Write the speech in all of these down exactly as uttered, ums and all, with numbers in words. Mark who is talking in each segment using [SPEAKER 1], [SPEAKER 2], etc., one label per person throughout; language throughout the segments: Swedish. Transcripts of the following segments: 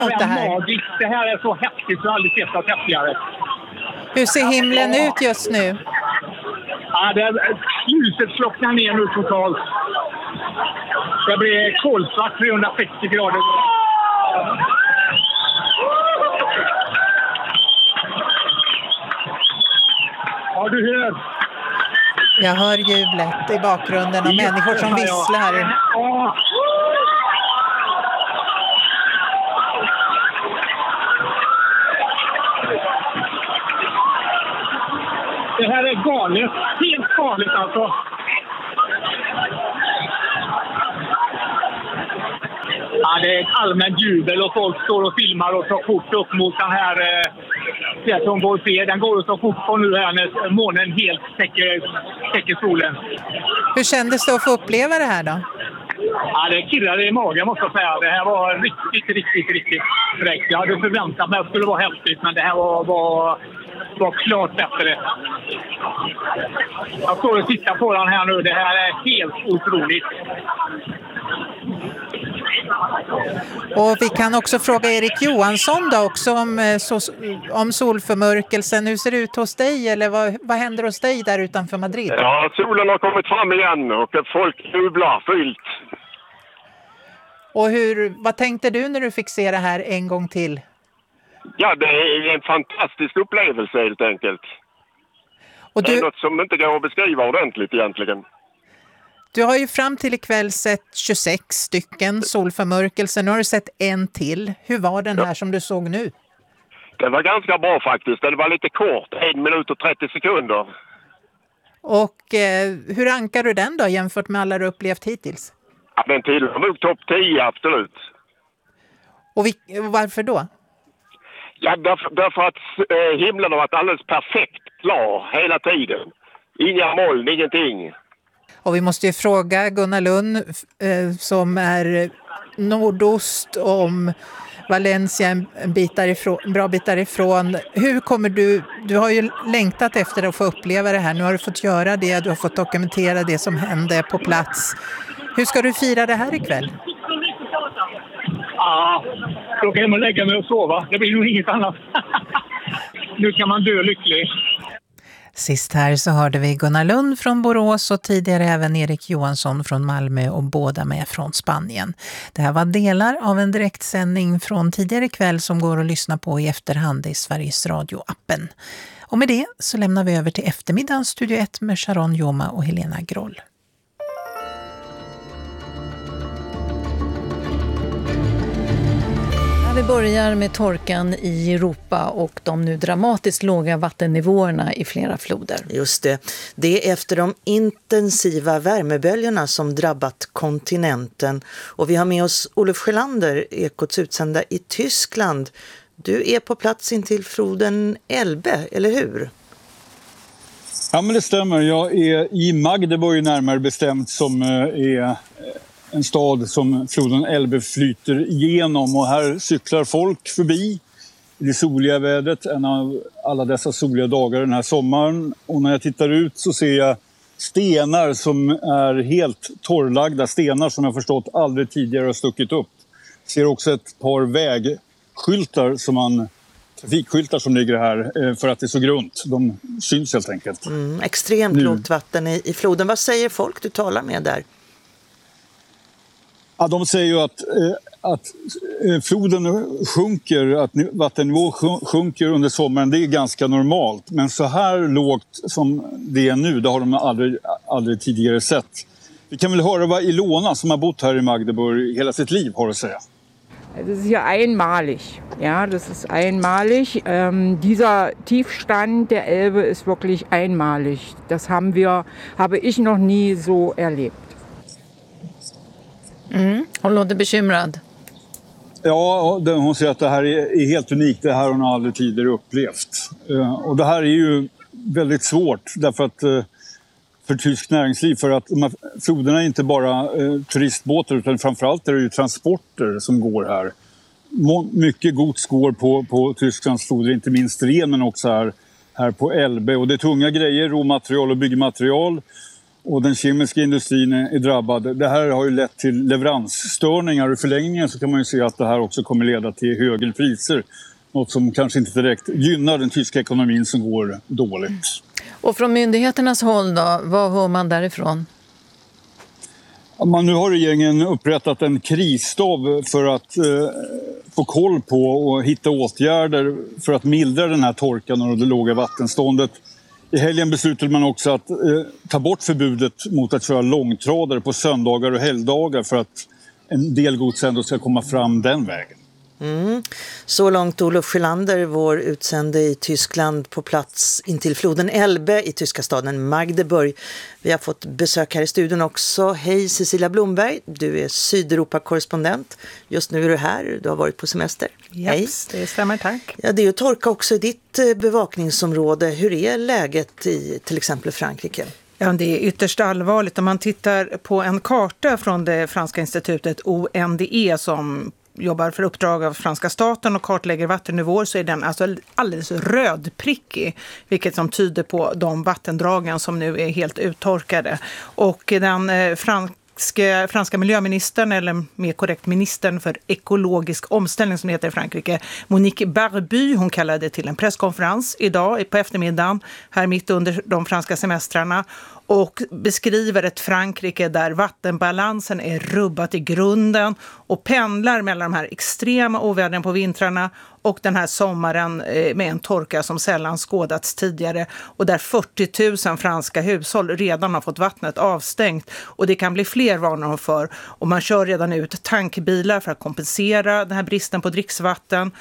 [SPEAKER 1] emot det här?
[SPEAKER 2] Magiskt. Det här är så häftigt, jag har aldrig sett något häftigare.
[SPEAKER 1] Hur ser himlen ut just nu?
[SPEAKER 2] Ja, det är, ljuset slocknar ner nu totalt. Det blir kolsvart trehundrasextio grader. Ja, du hör.
[SPEAKER 1] Jag hör jublet i bakgrunden och människor som visslar.
[SPEAKER 2] Ja. Det här är galet. Helt galet alltså. Ja, det är ett allmänt jubel och folk står och filmar och tar kort upp mot den här eh, som går se. Den går att ta kort på nu här när månen helt täcker, täcker solen.
[SPEAKER 1] Hur kändes det att få uppleva det här då?
[SPEAKER 2] Ja, det kirrade i magen måste jag säga. Det här var riktigt, riktigt, riktigt fräckt. Jag hade förväntat mig att det skulle vara häftigt, men det här var, var, var klart bättre. Jag står och tittar på den här nu. Det här är helt otroligt.
[SPEAKER 1] Och vi kan också fråga Erik Johansson då också om, så, om solförmörkelsen. Hur ser det ut hos dig eller vad, vad händer hos dig där utanför Madrid?
[SPEAKER 3] Ja, solen har kommit fram igen och folk jublar fyllt.
[SPEAKER 1] Och hur, vad tänkte du när du fick se det här en gång till?
[SPEAKER 3] Ja, det är en fantastisk upplevelse helt enkelt. Och du... Det är något som inte går att beskriva ordentligt egentligen.
[SPEAKER 1] Du har ju fram till ikväll sett tjugosex stycken solförmörkelser. Nu har du sett en till. Hur var den här ja. som du såg nu?
[SPEAKER 3] Det var ganska bra faktiskt. Den var lite kort. En minut och trettio sekunder.
[SPEAKER 1] Och eh, hur ankar du den då jämfört med alla du upplevt hittills?
[SPEAKER 3] Ja, den tillhör nog topp tio, absolut.
[SPEAKER 1] Och vi, varför då?
[SPEAKER 3] Ja, därför, därför att eh, himlen har varit alldeles perfekt klar hela tiden. Inga moln, ingenting. Och
[SPEAKER 1] vi måste ju fråga Gunnar Lund eh, som är nordost om Valencia en, bit därifrån, en bra bit därifrån. Hur kommer du, du har ju längtat efter att få uppleva det här. Nu har du fått göra det, du har fått dokumentera det som hände på plats. Hur ska du fira det här ikväll?
[SPEAKER 2] Ja, då kan man lägga mig och sova. Det blir nog inget annat. Nu kan man dö lycklig.
[SPEAKER 1] Sist här så hörde vi Gunnar Lund från Borås och tidigare även Erik Johansson från Malmö och båda med från Spanien. Det här var delar av en direktsändning från tidigare kväll som går att lyssna på i efterhand i Sveriges Radio-appen. Och med det så lämnar vi över till eftermiddagens Studio ett med Sharon Joma och Helena Groll.
[SPEAKER 4] Vi börjar med torkan i Europa och de nu dramatiskt låga vattennivåerna i flera floder.
[SPEAKER 5] Just det. Det är efter de intensiva värmeböljorna som drabbat kontinenten. Och vi har med oss Olof Sjölander, Ekots utsända i Tyskland. Du är på plats intill floden Elbe, eller hur?
[SPEAKER 6] Ja, men det stämmer. Jag är i Magdeburg närmare bestämt som är en stad som floden Elbe flyter igenom, och här cyklar folk förbi i det soliga vädret, en av alla dessa soliga dagar den här sommaren. Och när jag tittar ut så ser jag stenar som är helt torrlagda, stenar som jag förstått aldrig tidigare har stuckit upp. Jag ser också ett par vägskyltar som man, trafikskyltar som ligger här för att det är så grunt. De syns helt enkelt.
[SPEAKER 5] Mm, extremt lågt vatten i, i floden. Vad säger folk du talar med där?
[SPEAKER 6] Ja, de säger ju att, eh, att eh, floden sjunker, att vattennivån sjunker under sommaren, det är ganska normalt. Men så här lågt som det är nu, det har de aldrig, aldrig tidigare sett. Vi kan väl höra vad Ilona, som har bott här i Magdeburg hela sitt liv, har att säga.
[SPEAKER 7] Das ist ja einmalig. Ja, das ist einmalig. Ähm, dieser Tiefstand der Elbe ist wirklich einmalig. Das haben wir, habe ich noch nie so erlebt.
[SPEAKER 4] Mm. Hon låter bekymrad.
[SPEAKER 6] Ja, hon säger att det här är helt unikt. Det här har hon aldrig tidigare upplevt. Och det här är ju väldigt svårt därför att för tysk näringsliv, för att de här floderna är inte bara turistbåtar utan framförallt är det ju transporter som går här. Mycket gods går på, på Tysklands floder, inte minst ren, men också här, här på Elbe. Och det är tunga grejer, råmaterial och byggmaterial. och den kemiska industrin är drabbad. Det här har ju lett till leveransstörningar och i förlängningen så kan man ju se att det här också kommer leda till högre priser. Något som kanske inte direkt gynnar den tyska ekonomin som går dåligt.
[SPEAKER 4] Och från myndigheternas håll då, vad hör man därifrån?
[SPEAKER 6] Man, nu har regeringen upprättat en krisstab för att eh, få koll på och hitta åtgärder för att mildra den här torkan och det låga vattenståndet. I helgen beslutade man också att eh, ta bort förbudet mot att köra långtradare på söndagar och helgdagar för att en del gods ändå ska komma fram den vägen.
[SPEAKER 5] Mm. Så långt Olof Sjölander, vår utsände i Tyskland på plats intill floden Elbe i tyska staden Magdeburg. Vi har fått besök här i studion också. Hej Cecilia Blomberg, du är Sydeuropa-korrespondent. Just nu är du här, du har varit på semester.
[SPEAKER 8] Hej. Det stämmer, tack.
[SPEAKER 5] Ja, det är ju torka också i ditt bevakningsområde. Hur är läget i till exempel Frankrike?
[SPEAKER 8] Ja, det är ytterst allvarligt. Om man tittar på en karta från det franska institutet O N D E som jobbar för uppdrag av franska staten och kartlägger vattennivåer, så är den alltså alldeles rödprickig, vilket som tyder på de vattendragen som nu är helt uttorkade. Och den eh, franska, franska miljöministern, eller mer korrekt ministern för ekologisk omställning som det heter i Frankrike, Monique Barbu, hon kallade till en presskonferens idag på eftermiddagen här mitt under de franska semestrarna och beskriver ett Frankrike där vattenbalansen är rubbat i grunden och pendlar mellan de här extrema ovädren på vintrarna och den här sommaren med en torka som sällan skådats tidigare och där fyrtio tusen franska hushåll redan har fått vattnet avstängt och det kan bli fler, varnar hon för, och man kör redan ut tankbilar för att kompensera den här bristen på dricksvatten.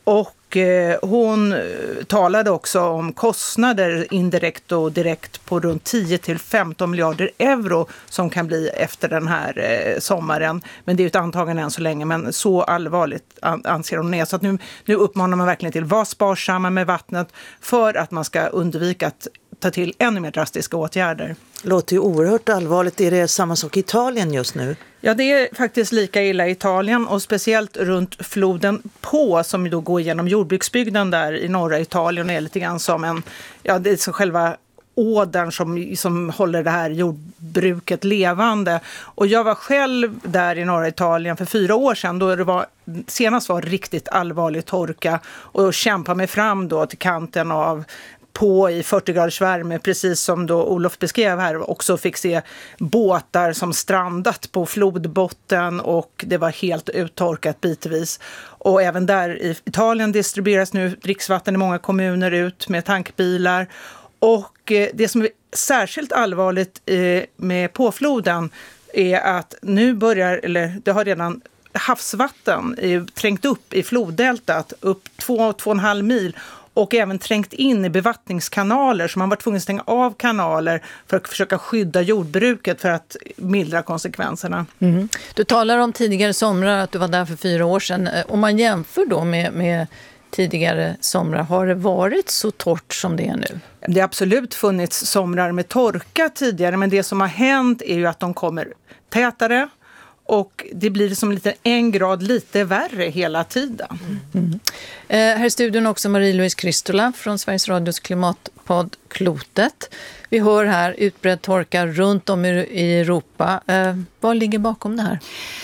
[SPEAKER 8] Och eh, hon talade också om kostnader indirekt och direkt på runt tio till femton miljarder euro som kan bli efter den här eh, sommaren. Men det är ju ett antagande än så länge, men så allvarligt an- anser hon är. Så att nu, nu uppmanar man verkligen till att vara sparsamma med vattnet för att man ska undvika att ta till ännu mer drastiska åtgärder.
[SPEAKER 5] Låter ju oerhört allvarligt. Är det samma sak i Italien just nu?
[SPEAKER 8] Ja, det är faktiskt lika illa i Italien och speciellt runt floden På som då går genom jordbruksbygden där i norra Italien och är lite grann som en, ja det är så själva ådern som, som håller det här jordbruket levande. Och jag var själv där i norra Italien för fyra år sedan då det var, senast var riktigt allvarlig torka och kämpade mig fram då till kanten av På i fyrtio graders värme, precis som då Olof beskrev här, också fick se båtar som strandat på flodbotten och det var helt uttorkat bitvis. Och även där i Italien distribueras nu dricksvatten i många kommuner ut med tankbilar. Och det som är särskilt allvarligt med Påfloden är att nu börjar, eller det har redan havsvatten trängt upp i floddeltat upp två, två och en halv mil och även trängt in i bevattningskanaler, så man var tvungen att stänga av kanaler för att försöka skydda jordbruket för att mildra konsekvenserna.
[SPEAKER 4] Mm. Du talar om tidigare somrar, att du var där för fyra år sedan. Om man jämför då med, med tidigare somrar, har det varit så torrt som det är nu?
[SPEAKER 8] Det har absolut funnits somrar med torka tidigare, men det som har hänt är ju att de kommer tätare. Och det blir som lite en grad lite värre hela tiden.
[SPEAKER 4] Mm. Eh, här i studion också Marie-Louise Kristola från Sveriges Radios klimatpodd Klotet. Vi hör här utbredd torka runt om i Europa. Eh, vad ligger bakom det här?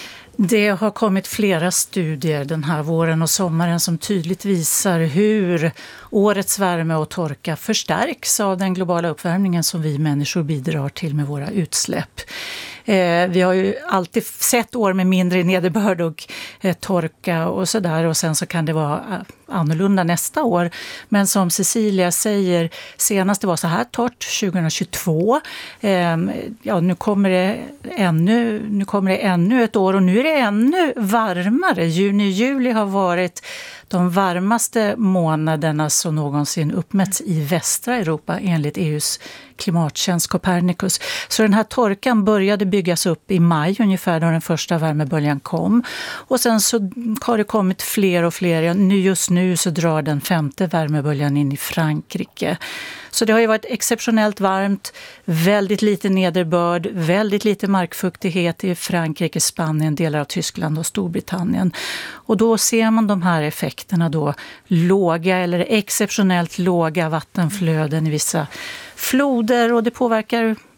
[SPEAKER 9] Det har kommit flera studier den här våren och sommaren som tydligt visar hur årets värme och torka förstärks av den globala uppvärmningen som vi människor bidrar till med våra utsläpp. Eh, vi har ju alltid sett år med mindre nederbörd och eh, torka och sådär, och sen så kan det vara annorlunda nästa år. Men som Cecilia säger, senast det var så här torrt tjugohundratjugotvå. Eh, ja, nu kommer det ännu, nu kommer det ännu ett år och nu är det ännu varmare. Juni, juli har varit de varmaste månaderna som någonsin uppmätts i västra Europa enligt E U:s klimattjänst Copernicus. Så den här torkan började byggas upp i maj ungefär då den första värmeböljan kom. Och sen så har det kommit fler och fler. Nu, just nu så drar den femte värmeböljan in i Frankrike. Så det har ju varit exceptionellt varmt, väldigt lite nederbörd, väldigt lite markfuktighet i Frankrike, Spanien, delar av Tyskland och Storbritannien. Och då ser man de här effekterna då, låga eller exceptionellt låga vattenflöden i vissa floder, och det påverkar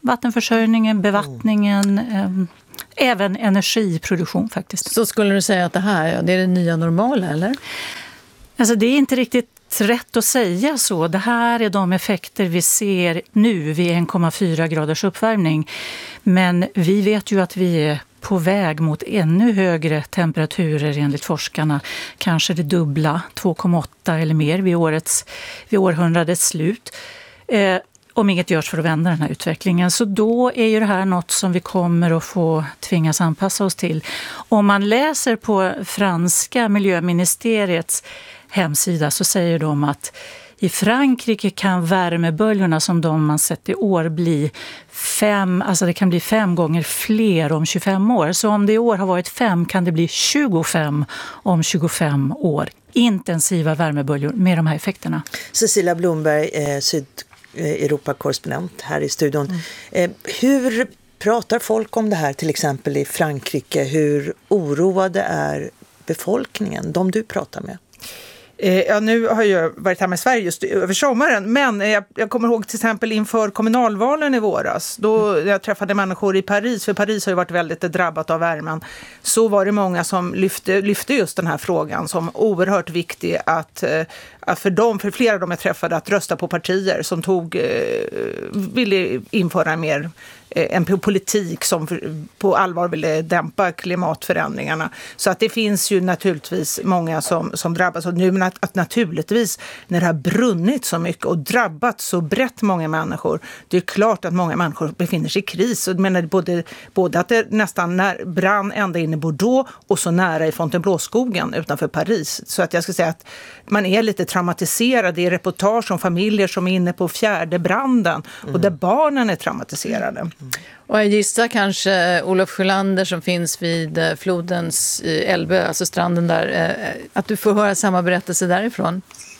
[SPEAKER 9] vattenförsörjningen, bevattningen, mm. även energiproduktion faktiskt.
[SPEAKER 4] Så skulle du säga att det här ja, det är det nya normala, eller?
[SPEAKER 9] Alltså det är inte riktigt rätt att säga så. Det här är de effekter vi ser nu vid en komma fyra graders uppvärmning. Men vi vet ju att vi är på väg mot ännu högre temperaturer enligt forskarna. Kanske det dubbla, två komma åtta eller mer vid, årets, vid århundradets slut. Eh, om inget görs för att vända den här utvecklingen. Så då är ju det här något som vi kommer att få tvingas anpassa oss till. Om man läser på franska miljöministeriets hemsida så säger de att i Frankrike kan värmeböljorna som de man sett i år bli fem, alltså det kan bli fem gånger fler om tjugofem år. Så om det i år har varit fem kan det bli tjugofem om tjugofem år. Intensiva värmeböljor med de här effekterna.
[SPEAKER 5] Cecilia Blomberg, eh, Sydeuropa-korrespondent här i studion. Mm. Eh, hur pratar folk om det här till exempel i Frankrike? Hur oroade är befolkningen, de du pratar med?
[SPEAKER 8] Ja, nu har jag varit här med Sverige just över sommaren, men jag, jag kommer ihåg till exempel inför kommunalvalen i våras, då jag träffade människor i Paris, för Paris har ju varit väldigt drabbat av värmen, så var det många som lyfte, lyfte just den här frågan som oerhört viktig att, att för dem, för flera av dem jag träffade, att rösta på partier som tog, ville införa mer en politik som på allvar ville dämpa klimatförändringarna. Så att det finns ju naturligtvis många som, som drabbas. Och nu men att, att naturligtvis när det har brunnit så mycket och drabbat så brett många människor, det är klart att många människor befinner sig i kris. Och menar både, både att det nästan när, brann ända in i Bordeaux och så nära i Fontainebleau-skogen utanför Paris. Så att jag ska säga att man är lite traumatiserad. Det är reportage om familjer som är inne på fjärde branden och mm. där barnen är traumatiserade. Mm.
[SPEAKER 4] Och jag gissar kanske Olof Sjölander som finns vid flodens Elbe, alltså stranden där, att du får höra samma berättelse därifrån.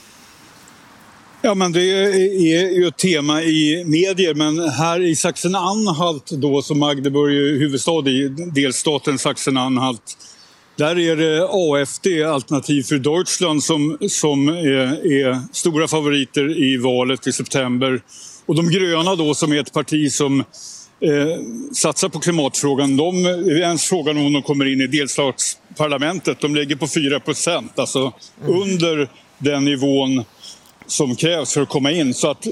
[SPEAKER 6] Ja, men det är ju ett tema i medier, men här i Sachsen-Anhalt då, som Magdeburg är huvudstad i delstaten Sachsen-Anhalt, där är det A F D, Alternativ för Deutschland, som, som är, är stora favoriter i valet i september. Och de gröna då, som är ett parti som eh, satsar på klimatfrågan, de är ens frågan om de kommer in i delstatsparlamentet. De lägger på fyra procent, alltså mm. under den nivån som krävs för att komma in. Så att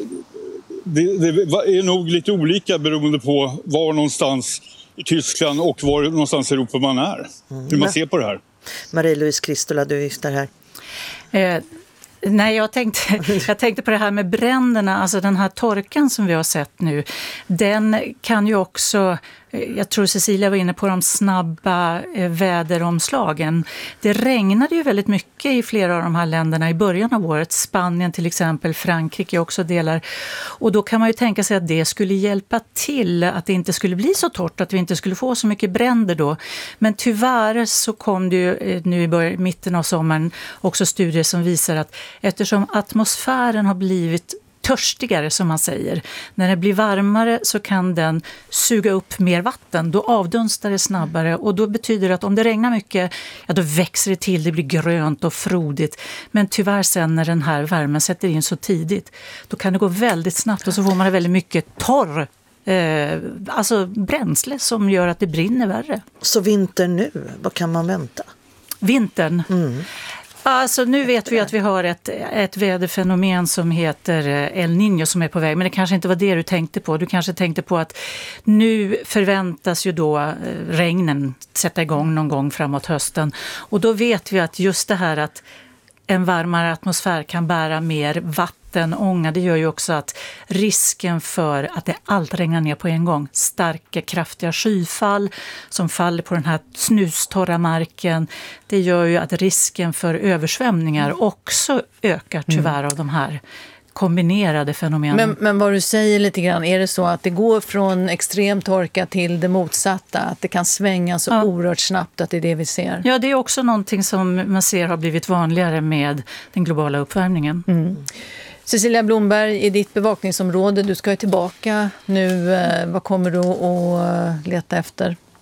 [SPEAKER 6] det, det är nog lite olika beroende på var någonstans i Tyskland och var någonstans i Europa man är. Mm. Hur man ser på det här.
[SPEAKER 5] Marie-Louise Kristola, du viftar här.
[SPEAKER 9] Eh. Nej, jag tänkte, jag tänkte på det här med bränderna, alltså den här torkan som vi har sett nu, den kan ju också, jag tror Cecilia var inne på de snabba väderomslagen. Det regnade ju väldigt mycket i flera av de här länderna i början av året, Spanien till exempel, Frankrike också delar. Och då kan man ju tänka sig att det skulle hjälpa till, att det inte skulle bli så torrt, att vi inte skulle få så mycket bränder då. Men tyvärr så kom det ju nu i början, mitten av sommaren också studier som visar att eftersom atmosfären har blivit törstigare, som man säger, när det blir varmare så kan den suga upp mer vatten. Då avdunstar det snabbare och då betyder det att om det regnar mycket, ja, då växer det till, det blir grönt och frodigt. Men tyvärr sen när den här värmen sätter in så tidigt, då kan det gå väldigt snabbt och så får man väldigt mycket torr Eh, alltså bränsle som gör att det brinner värre.
[SPEAKER 5] Så vintern nu, vad kan man vänta?
[SPEAKER 9] Vintern?
[SPEAKER 5] Mm.
[SPEAKER 9] Alltså nu vet vi att vi har ett, ett väderfenomen som heter El Niño som är på väg. Men det kanske inte var det du tänkte på. Du kanske tänkte på att nu förväntas ju då regnen sätta igång någon gång framåt hösten. Och då vet vi att just det här att en varmare atmosfär kan bära mer vattenånga. Det gör ju också att risken för att det allt regnar ner på en gång, starka kraftiga skyfall som faller på den här snustorra marken, det gör ju att risken för översvämningar också ökar tyvärr mm. av de här kombinerade fenomenen.
[SPEAKER 4] Men, men vad du säger lite grann, är det så att det går från extrem torka till det motsatta? Att det kan svänga så ja. oerhört snabbt att det är det vi ser? Ja,
[SPEAKER 9] det är också någonting som man ser har blivit vanligare med den globala uppvärmningen.
[SPEAKER 4] Mm. Cecilia Blomberg, i ditt bevakningsområde, du ska ju tillbaka nu. Vad kommer du att leta efter?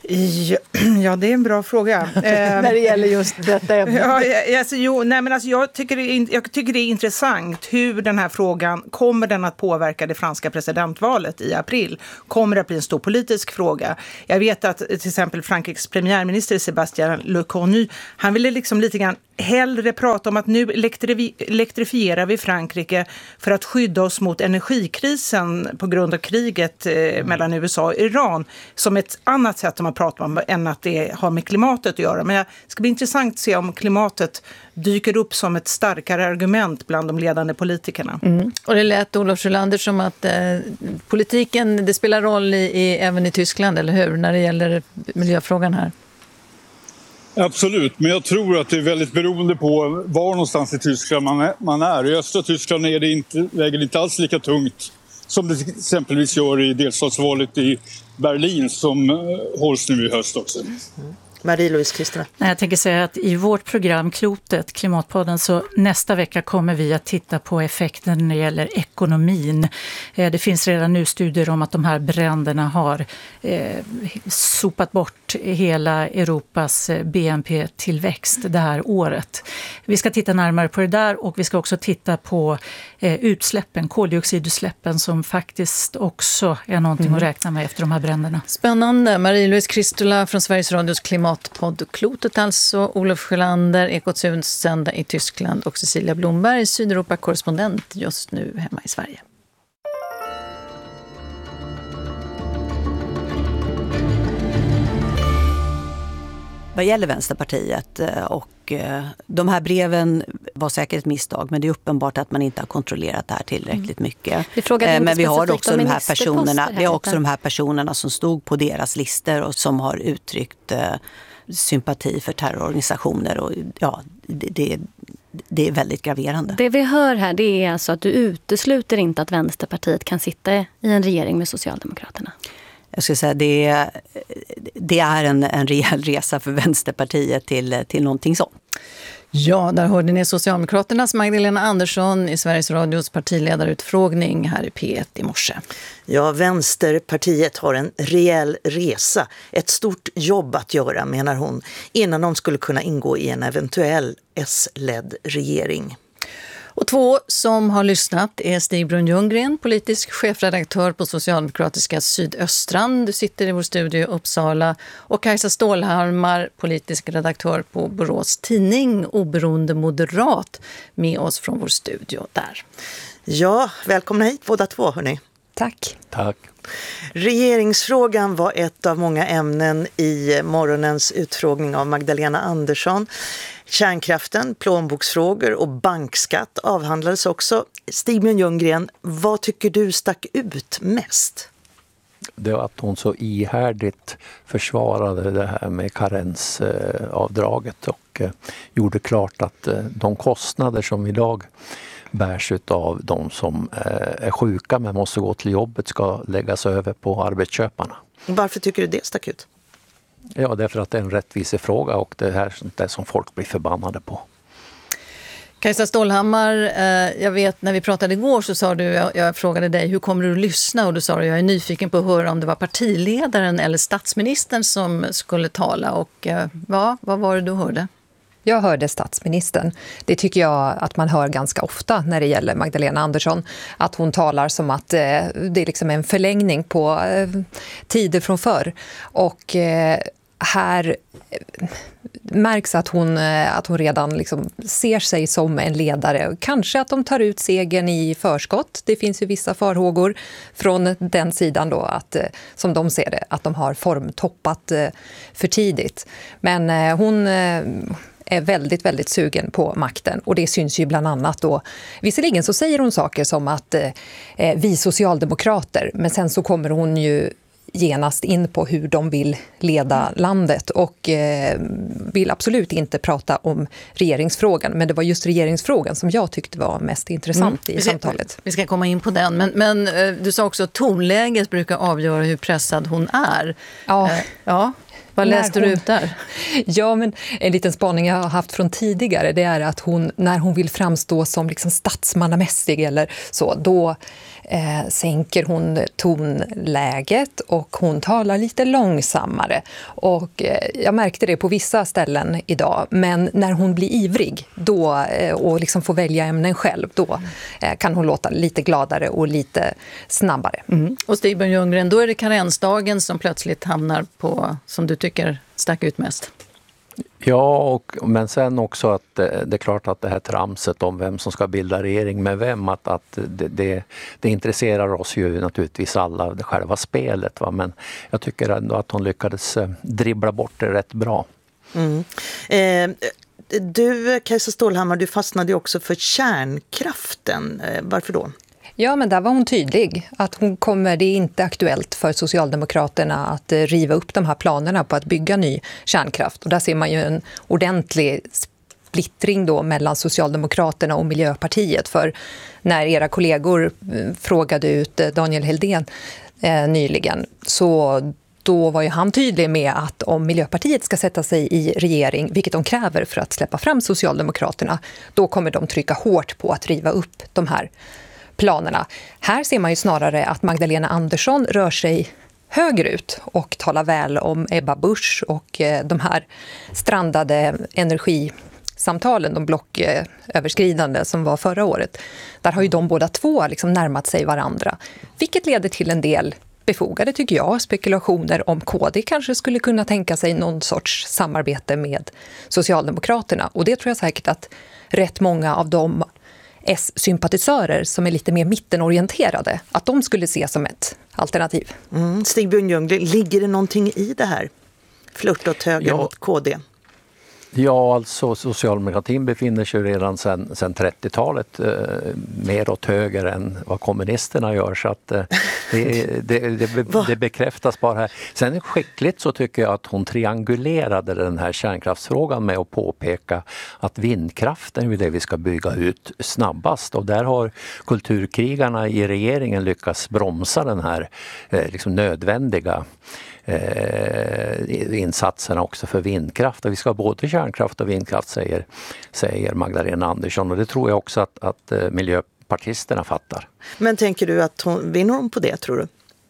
[SPEAKER 8] Ja, det är en bra fråga.
[SPEAKER 4] När det gäller just detta ämne.
[SPEAKER 8] Ja, alltså, jo, nej, men alltså, jag, tycker det är, jag tycker det är intressant hur den här frågan, kommer den att påverka det franska presidentvalet i april? Kommer det att bli en stor politisk fråga? Jag vet att till exempel Frankrikes premiärminister Sébastien Lecornu, han ville liksom lite grann hellre prata om att nu elektri- elektrifierar vi Frankrike för att skydda oss mot energikrisen på grund av kriget eh, mm. mellan U S A och Iran, som ett annat sätt att prata om än att det har med klimatet att göra. Men det ska bli intressant att se om klimatet dyker upp som ett starkare argument bland de ledande politikerna.
[SPEAKER 4] Mm. Och det lät, Olof Sjölander, som att eh, politiken, det spelar roll i, i, även i Tyskland, eller hur? När det gäller miljöfrågan här.
[SPEAKER 6] Absolut, men jag tror att det är väldigt beroende på var någonstans i Tyskland man är. Man är. I östra Tyskland är det inte, väger det inte alls lika tungt som det exempelvis gör i delstatsvalet i Berlin som hålls nu i höst också. Mm.
[SPEAKER 5] Marie-Louise Kristna.
[SPEAKER 9] Jag tänker säga att i vårt program Klotet, Klimatpodden, så nästa vecka kommer vi att titta på effekten när det gäller ekonomin. Det finns redan nu studier om att de här bränderna har eh, sopat bort hela Europas B N P-tillväxt det här året. Vi ska titta närmare på det där, och vi ska också titta på eh, utsläppen, koldioxidutsläppen, som faktiskt också är någonting mm. att räkna med efter de här bränderna.
[SPEAKER 4] Spännande. Marie-Louise Kristula från Sveriges Radios Klimat podd Klotet, alltså Olof Sjölander, Ekots utsända i Tyskland, och Cecilia Blomberg, Sydeuropa-korrespondent just nu hemma i Sverige.
[SPEAKER 10] Vad gäller Vänsterpartiet, och de här breven var säkert ett misstag, men det är uppenbart att man inte har kontrollerat det här tillräckligt mycket.
[SPEAKER 11] Mm.
[SPEAKER 10] Men vi har också de här personerna, vi har också de här personerna som stod på deras listor och som har uttryckt sympati för terrororganisationer, och ja, det, det, det är väldigt graverande.
[SPEAKER 11] Det vi hör här, det är alltså att du utesluter inte att Vänsterpartiet kan sitta i en regering med Socialdemokraterna.
[SPEAKER 10] Jag skulle säga det, det är en, en rejäl resa för Vänsterpartiet till, till någonting sånt.
[SPEAKER 4] Ja, där hörde ni Socialdemokraternas Magdalena Andersson i Sveriges Radios partiledarutfrågning här i P ett i morse.
[SPEAKER 5] Ja, Vänsterpartiet har en rejäl resa, ett stort jobb att göra, menar hon, innan de skulle kunna ingå i en eventuell S-ledd regering.
[SPEAKER 4] Och två som har lyssnat är Stig Brun Ljunggren, politisk chefredaktör på Socialdemokratiska Sydöstran. Du sitter i vår studio i Uppsala. Och Kajsa Stålhammar, politisk redaktör på Borås Tidning, oberoende moderat, med oss från vår studio där.
[SPEAKER 5] Ja, välkomna hit båda två, hörni.
[SPEAKER 12] Tack.
[SPEAKER 13] Tack.
[SPEAKER 5] Regeringsfrågan var ett av många ämnen i morgonens utfrågning av Magdalena Andersson. Kärnkraften, plånboksfrågor och bankskatt avhandlades också. Stig Brun Ljunggren, vad tycker du stack ut mest?
[SPEAKER 13] Det var att hon så ihärdigt försvarade det här med karensavdraget och gjorde klart att de kostnader som idag bärs av de som är sjuka men måste gå till jobbet ska läggas över på arbetsköparna.
[SPEAKER 5] Varför tycker du det stack ut?
[SPEAKER 13] Ja, därför att det är en rättvisefråga och det här är det som folk blir förbannade på.
[SPEAKER 4] Kajsa Stålhammar, jag vet när vi pratade igår så sa du, jag, jag frågade dig hur kommer du att lyssna, och du sa att jag är nyfiken på att höra om det var partiledaren eller statsministern som skulle tala, och ja, vad var det du hörde?
[SPEAKER 12] Jag hörde statsministern. Det tycker jag att man hör ganska ofta när det gäller Magdalena Andersson. Att hon talar som att eh, det är liksom en förlängning på eh, tider från förr. Och eh, här eh, märks att hon, eh, att hon redan liksom ser sig som en ledare. Kanske att de tar ut segern i förskott. Det finns ju vissa farhågor från den sidan då, att, eh, som de ser det, att de har formtoppat eh, för tidigt. Men eh, hon... Eh, är väldigt, väldigt sugen på makten. Och det syns ju bland annat då. Visserligen så säger hon saker som att eh, vi socialdemokrater, men sen så kommer hon ju genast in på hur de vill leda landet och eh, vill absolut inte prata om regeringsfrågan. Men det var just regeringsfrågan som jag tyckte var mest intressant mm. i
[SPEAKER 4] vi ska,
[SPEAKER 12] samtalet.
[SPEAKER 4] Vi ska komma in på den. Men, men du sa också att tonläget brukar avgöra hur pressad hon är.
[SPEAKER 12] Ja,
[SPEAKER 4] eh, ja. Vad läste hon, du ut där?
[SPEAKER 12] Ja, men en liten spaning jag har haft från tidigare, det är att hon, när hon vill framstå som liksom statsmannamässig eller så, då eh, sänker hon tonläget och hon talar lite långsammare. Och eh, jag märkte det på vissa ställen idag, men när hon blir ivrig då, eh, och liksom får välja ämnen själv, då eh, kan hon låta lite gladare och lite snabbare.
[SPEAKER 4] Mm. Och Stig Ljunggren, då är det karensdagen som plötsligt hamnar på, som du tycker stack ut mest?
[SPEAKER 13] Ja, och, men sen också att det, det är klart att det här tramset om vem som ska bilda regering med vem, att, att det, det, det intresserar oss ju naturligtvis alla, det själva spelet. Va? Men jag tycker ändå att hon lyckades dribbla bort det rätt bra.
[SPEAKER 5] Mm. Eh, du, Kajsa Stålhammar, du fastnade ju också för kärnkraften. Eh, varför då?
[SPEAKER 12] Ja, men där var hon tydlig att hon kommer, det är inte aktuellt för Socialdemokraterna att riva upp de här planerna på att bygga ny kärnkraft. Och där ser man ju en ordentlig splittring då mellan Socialdemokraterna och Miljöpartiet. För när era kollegor frågade ut Daniel Heldén eh, nyligen, så då var ju han tydlig med att om Miljöpartiet ska sätta sig i regering, vilket de kräver för att släppa fram Socialdemokraterna, då kommer de trycka hårt på att riva upp de här planerna. Här ser man ju snarare att Magdalena Andersson rör sig högerut och talar väl om Ebba Busch och de här strandade energisamtalen, de blocköverskridande som var förra året. Där har ju de båda två liksom närmat sig varandra, vilket leder till en del befogade, tycker jag, spekulationer om K D kanske skulle kunna tänka sig någon sorts samarbete med Socialdemokraterna. Och det tror jag säkert att rätt många av de S-sympatisörer som är lite mer mittenorienterade, att de skulle se som ett alternativ.
[SPEAKER 5] Mm. Stig Ljunggren, ligger det någonting i det här? Flirt åt höger ja. mot K D?
[SPEAKER 13] Ja, alltså socialdemokratin befinner sig redan sedan, sedan trettiotalet eh, mer åt höger än vad kommunisterna gör, så att eh, det, det, det, be, det bekräftas bara här. Sen skickligt så tycker jag att hon triangulerade den här kärnkraftsfrågan med att påpeka att vindkraften är det vi ska bygga ut snabbast, och där har kulturkrigarna i regeringen lyckats bromsa den här eh, liksom nödvändiga Eh, insatserna också för vindkraft. Vi ska ha både kärnkraft och vindkraft, säger, säger Magdalena Andersson, och det tror jag också att, att eh, miljöpartisterna fattar.
[SPEAKER 5] Men tänker du att hon vinner hon på det, tror du?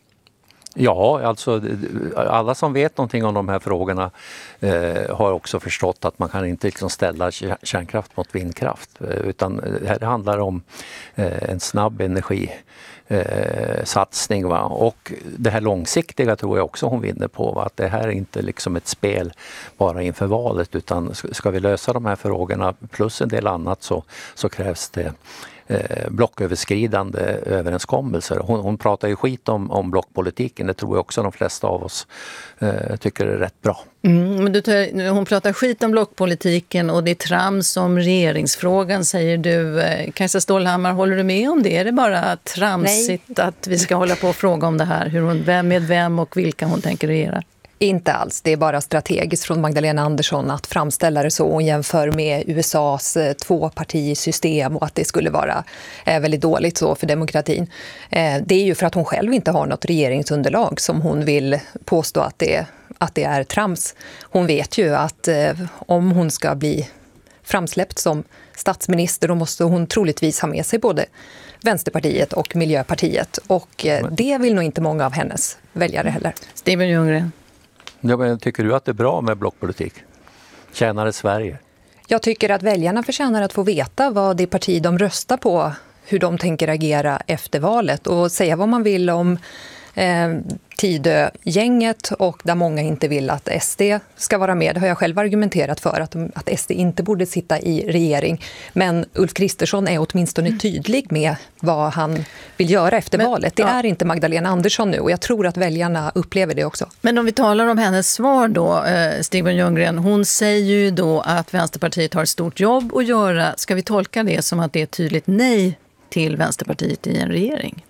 [SPEAKER 13] Ja, alltså alla som vet någonting om de här frågorna eh, har också förstått att man kan inte liksom ställa kärnkraft mot vindkraft, utan det här handlar om eh, en snabb energi Eh, satsning, va? Och det här långsiktiga tror jag också hon vinner på, va? Att det här är inte liksom ett spel bara inför valet, utan ska vi lösa de här frågorna plus en del annat så, så krävs det eh, blocköverskridande överenskommelser. Hon, hon pratar ju skit om, om blockpolitiken, det tror jag också de flesta av oss eh, tycker är rätt bra.
[SPEAKER 4] Mm, men du tar, hon pratar skit om blockpolitiken och det är trams om regeringsfrågan, säger du. Kajsa Stålhammar, håller du med om det? Är det bara tramsigt Nej. att vi ska hålla på och fråga om det här? Hur hon, vem med vem och vilka hon tänker regera?
[SPEAKER 12] Inte alls, det är bara strategiskt från Magdalena Andersson att framställa det så och jämför med U S A:s tvåpartisystem och att det skulle vara eh, väldigt dåligt så för demokratin. Eh, det är ju för att hon själv inte har något regeringsunderlag som hon vill påstå att det, att det är trams. Hon vet ju att eh, om hon ska bli framsläppt som statsminister då måste hon troligtvis ha med sig både Vänsterpartiet och Miljöpartiet, och eh, det vill nog inte många av hennes väljare heller.
[SPEAKER 4] Stig Ljunggren.
[SPEAKER 13] Ja, men tycker du att det är bra med blockpolitik? Tjänar det Sverige?
[SPEAKER 12] Jag tycker att väljarna förtjänar att få veta vad det parti de röstar på, hur de tänker agera efter valet, och säga vad man vill om eh, Tidö-gänget och där många inte vill att S D ska vara med. Det har jag själv argumenterat för, att, att S D inte borde sitta i regering. Men Ulf Kristersson är åtminstone tydlig med vad han vill göra efter Men, valet. Det ja. är inte Magdalena Andersson nu, och jag tror att väljarna upplever det också.
[SPEAKER 4] Men om vi talar om hennes svar då, Stig Ljunggren, hon säger ju då att Vänsterpartiet har ett stort jobb att göra. Ska vi tolka det som att det är ett tydligt nej till Vänsterpartiet i en regering?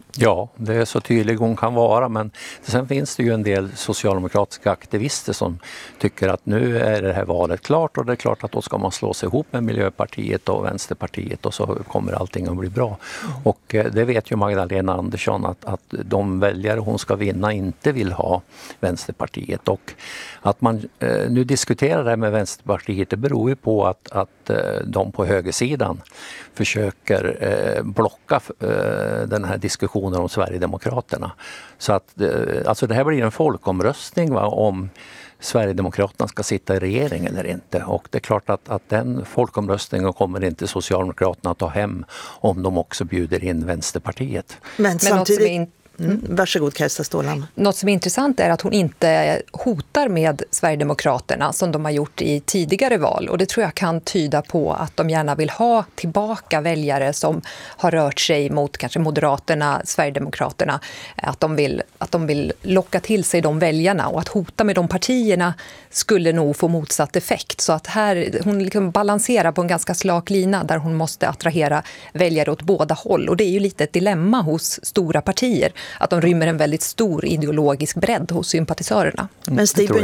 [SPEAKER 13] Ja, det är så tydlig hon kan vara, men sen finns det ju en del socialdemokratiska aktivister som tycker att nu är det här valet klart och det är klart att då ska man slå sig ihop med Miljöpartiet och Vänsterpartiet och så kommer allting att bli bra. Och det vet ju Magdalena Andersson att, att de väljare hon ska vinna inte vill ha Vänsterpartiet, och att man eh, nu diskuterar det här med Vänsterpartiet, det beror ju på att, att eh, de på högersidan försöker eh, blocka eh, den här diskussionen om Sverigedemokraterna. Så att eh, alltså det här blir en folkomröstning, va, om Sverigedemokraterna ska sitta i regering eller inte. Och det är klart att, att den folkomröstningen kommer inte Socialdemokraterna att ta hem om de också bjuder in Vänsterpartiet.
[SPEAKER 5] Men samtidigt... Mm. Varsågod, Kajsa Stålhammar.
[SPEAKER 12] Något som är intressant är att hon inte hotar med Sverigedemokraterna som de har gjort i tidigare val. Och det tror jag kan tyda på att de gärna vill ha tillbaka väljare som har rört sig mot kanske Moderaterna, Sverigedemokraterna. Att de vill, att de vill locka till sig de väljarna, och att hota med de partierna skulle nog få motsatt effekt. Så att här, hon liksom balanserar på en ganska slak lina där hon måste attrahera väljare åt båda håll. Och det är ju lite ett dilemma hos stora partier, att de rymmer en väldigt stor ideologisk bredd hos sympatisörerna.
[SPEAKER 5] Men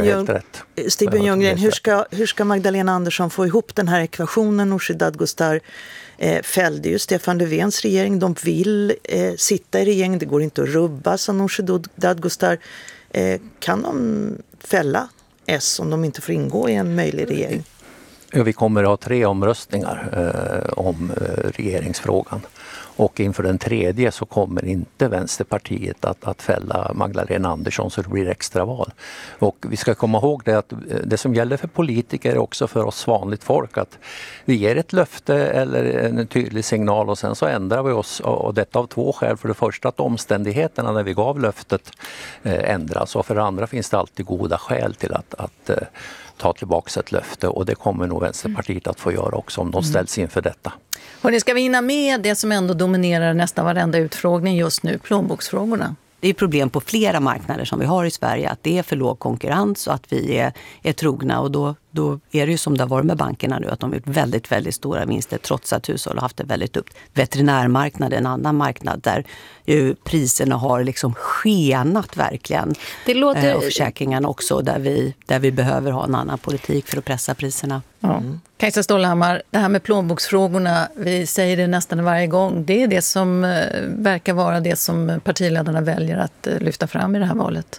[SPEAKER 5] Stigbjörn Ljunggren, hur ska, hur ska Magdalena Andersson få ihop den här ekvationen? Nooshi Dadgostar eh, fällde ju Stefan Löfvens regering. De vill eh, sitta i regeringen, det går inte att rubba, sa Nooshi Dadgostar. Eh, kan de fälla S om de inte får ingå i en möjlig regering?
[SPEAKER 13] Ja, vi kommer att ha tre omröstningar eh, om eh, regeringsfrågan. Och inför den tredje så kommer inte Vänsterpartiet att, att fälla Magdalena Andersson, så det blir extraval. Och vi ska komma ihåg det att det som gäller för politiker är också för oss vanligt folk, att vi ger ett löfte eller en tydlig signal och sen så ändrar vi oss, och detta av två skäl. För det första att omständigheterna när vi gav löftet eh, ändras, och för det andra finns det alltid goda skäl till att, att eh, ta tillbaka ett löfte, och det kommer nog Vänsterpartiet att få göra också om de ställs inför detta.
[SPEAKER 4] Hörrni, ska vi hinna med det som ändå dominerar nästan varenda utfrågning just nu, plånboksfrågorna?
[SPEAKER 10] Det är problem på flera marknader som vi har i Sverige, att det är för låg konkurrens och att vi är, är trogna, och då, då är det ju som det har varit med bankerna nu, att de har gjort väldigt, väldigt stora vinster trots att hushåll har haft det väldigt upp. Veterinärmarknaden, en annan marknad där ju priserna har liksom skenat verkligen. Det låter... Och försäkringarna också, där vi, där vi behöver ha en annan politik för att pressa priserna.
[SPEAKER 4] Ja. Mm. Kajsa Stålhammar, det här med plånboksfrågorna, vi säger det nästan varje gång. Det är det som eh, verkar vara det som partiledarna väljer att eh, lyfta fram i det här valet.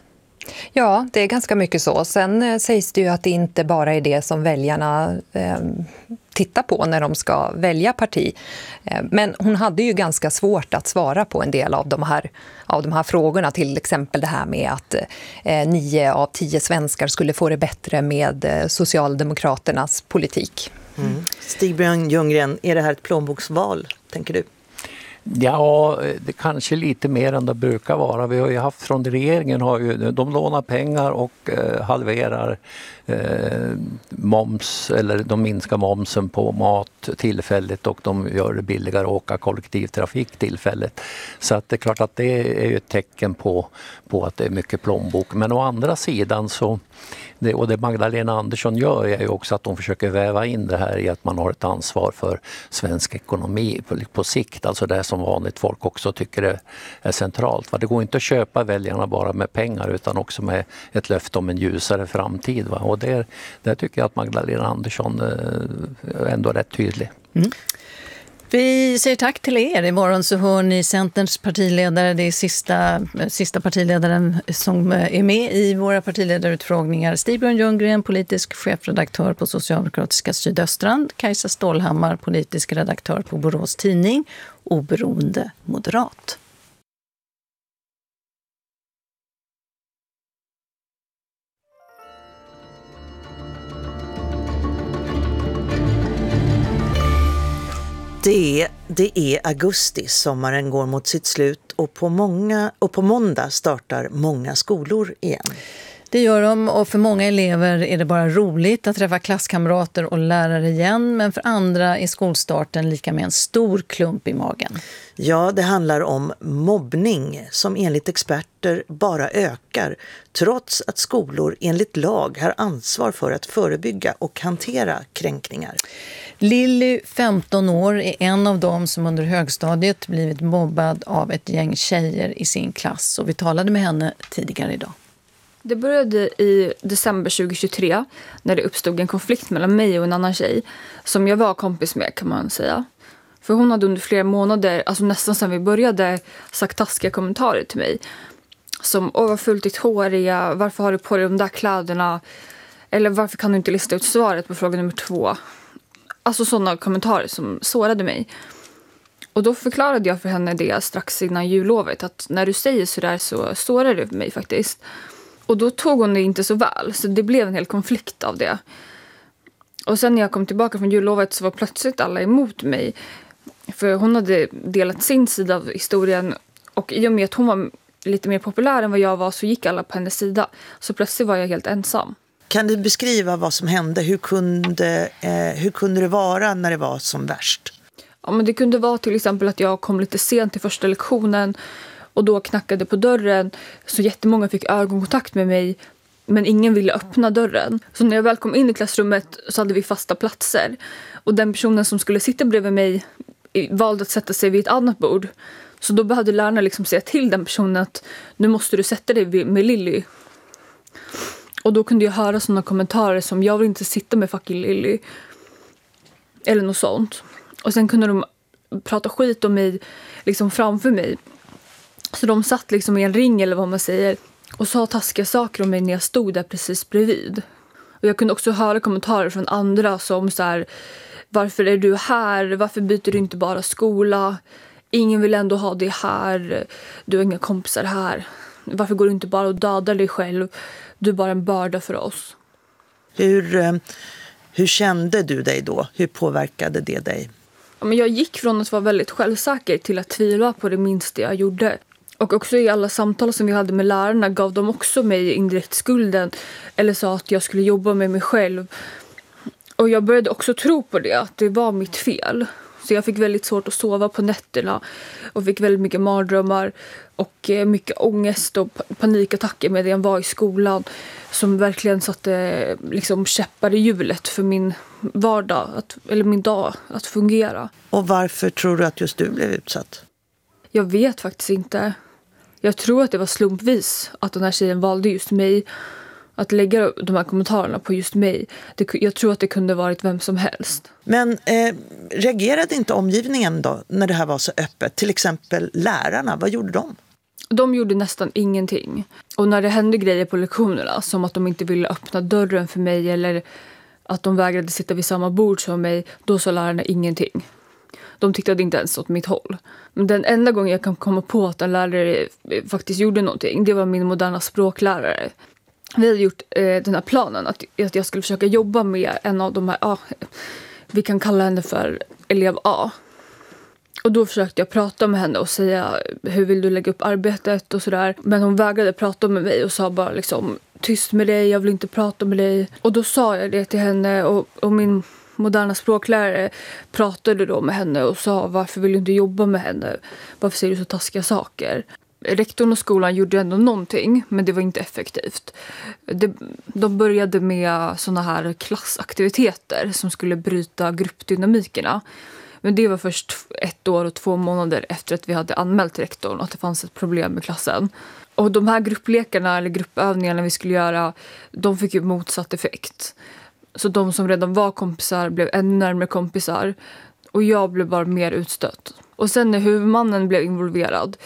[SPEAKER 12] Ja, det är ganska mycket så. Sen eh, sägs det ju att det inte bara är det som väljarna eh, tittar på när de ska välja parti. Eh, men hon hade ju ganska svårt att svara på en del av de här, av de här frågorna. Till exempel det här med att eh, nio av tio svenskar skulle få det bättre med eh, Socialdemokraternas politik.
[SPEAKER 5] Mm. Stigbjörn Ljunggren, är det här ett plånboksval, tänker du?
[SPEAKER 13] Ja, det kanske lite mer än det brukar vara. Vi har ju haft från regeringen, har ju, de lånar pengar och eh, halverar eh, moms, eller de minskar momsen på mat tillfälligt, och de gör det billigare att åka kollektivtrafik tillfälligt. Så att det är klart att det är ju ett tecken på, på att det är mycket plånbok. Men å andra sidan så, det, och det Magdalena Andersson gör är ju också att de försöker väva in det här i att man har ett ansvar för svensk ekonomi på, på sikt. Alltså det som vanligt folk också tycker är, är centralt. Va? Det går inte att köpa väljarna bara med pengar, utan också med ett löfte om en ljusare framtid. Va? Och där, där tycker jag att Magdalena Andersson eh, ändå är rätt tydlig.
[SPEAKER 4] Mm. Vi säger tack till er. Imorgon så hör ni Centerns partiledare. Det är sista, sista partiledaren som är med i våra partiledarutfrågningar. Stigbjörn Ljunggren, politisk chefredaktör på Socialdemokratiska Sydöstran. Kajsa Stålhammar, politisk redaktör på Borås Tidning. Oberoende moderat.
[SPEAKER 5] Det, det är augusti, sommaren går mot sitt slut, och på, många, och på måndag startar många skolor igen.
[SPEAKER 4] Det gör de, och för många elever är det bara roligt att träffa klasskamrater och lärare igen, men för andra är skolstarten lika med en stor klump i magen.
[SPEAKER 5] Ja, det handlar om mobbning som enligt experter bara ökar, trots att skolor enligt lag har ansvar för att förebygga och hantera kränkningar.
[SPEAKER 4] Lilly, femton år, är en av dem som under högstadiet blivit mobbad av ett gäng tjejer i sin klass, och vi talade med henne tidigare idag.
[SPEAKER 14] Det började i december tjugohundratjugotre när det uppstod en konflikt mellan mig och en annan tjej som jag var kompis med, kan man säga. För hon hade under flera månader, alltså nästan sedan vi började, sagt taskiga kommentarer till mig. Som, åh vad fullt ditt hår är, varför har du på dig de där kläderna? Eller varför kan du inte lista ut svaret på fråga nummer två? Alltså sådana kommentarer som sårade mig. Och då förklarade jag för henne det strax innan jullovet, att när du säger sådär så sårar det mig faktiskt. Och då tog hon det inte så väl, så det blev en hel konflikt av det. Och sen när jag kom tillbaka från jullovet så var plötsligt alla emot mig. För hon hade delat sin sida av historien, och i och med att hon var lite mer populär än vad jag var så gick alla på hennes sida. Så plötsligt var jag helt ensam.
[SPEAKER 5] Kan du beskriva vad som hände? Hur kunde, eh, hur kunde det vara när det var som värst?
[SPEAKER 14] Ja, men det kunde vara till exempel att jag kom lite sent till första lektionen och då knackade på dörren, så jättemånga fick ögonkontakt med mig, men ingen ville öppna dörren. Så när jag väl kom in i klassrummet så hade vi fasta platser, och den personen som skulle sitta bredvid mig valde att sätta sig vid ett annat bord. Så då behövde lärarna liksom säga till den personen att nu måste du sätta dig med Lilly. Och då kunde jag höra sådana kommentarer som jag vill inte sitta med fucking Lilly. Eller något sånt. Och sen kunde de prata skit om mig liksom framför mig. Så de satt liksom i en ring eller vad man säger och sa taskiga saker om mig när jag stod där precis bredvid. Och jag kunde också höra kommentarer från andra som så här: varför är du här? Varför byter du inte bara skola? Ingen vill ändå ha dig här. Du har inga kompisar här. Varför går du inte bara och dödar dig själv? Du är bara en börda för oss.
[SPEAKER 5] Hur, hur kände du dig då? Hur påverkade det dig?
[SPEAKER 14] Ja, men jag gick från att vara väldigt självsäker till att tvivla på det minsta jag gjorde. Och också i alla samtal som vi hade med lärarna gav de också mig indirekt skulden. Eller sa att jag skulle jobba med mig själv. Och jag började också tro på det, att det var mitt fel. Så jag fick väldigt svårt att sova på nätterna och fick väldigt mycket mardrömmar och mycket ångest och panikattacker medan jag var i skolan, som verkligen satte liksom käppar i hjulet för min vardag, att, eller min dag att fungera.
[SPEAKER 5] Och varför tror du att just du blev utsatt?
[SPEAKER 14] Jag vet faktiskt inte. Jag tror att det var slumpvis att den här tjejen valde just mig. Att lägga de här kommentarerna på just mig. Det, jag tror att det kunde varit vem som helst.
[SPEAKER 5] Men eh, reagerade inte omgivningen då när det här var så öppet? Till exempel lärarna, vad gjorde de?
[SPEAKER 14] De gjorde nästan ingenting. Och när det hände grejer på lektionerna, som att de inte ville öppna dörren för mig eller att de vägrade sitta vid samma bord som mig, då sa lärarna ingenting. De tittade inte ens åt mitt håll. Men den enda gången jag kan komma på att en lärare faktiskt gjorde någonting, det var min moderna språklärare. Vi hade gjort eh, den här planen att, att jag skulle försöka jobba med en av de här, ah, vi kan kalla henne för elev A. Och då försökte jag prata med henne och säga, hur vill du lägga upp arbetet och sådär. Men hon vägrade prata med mig och sa bara liksom, tyst med dig, jag vill inte prata med dig. Och då sa jag det till henne, och, och min moderna språklärare pratade då med henne och sa, varför vill du inte jobba med henne? Varför säger du så taskiga saker? Rektorn och skolan gjorde ändå någonting, men det var inte effektivt. Det, de började med såna här klassaktiviteter som skulle bryta gruppdynamikerna. Men det var först ett år och två månader efter att vi hade anmält rektorn att det fanns ett problem med klassen. Och de här grupplekarna eller gruppövningarna vi skulle göra, de fick ju motsatt effekt. Så de som redan var kompisar blev ännu närmare kompisar. Och jag blev bara mer utstött. Och sen när huvudmannen blev involverad,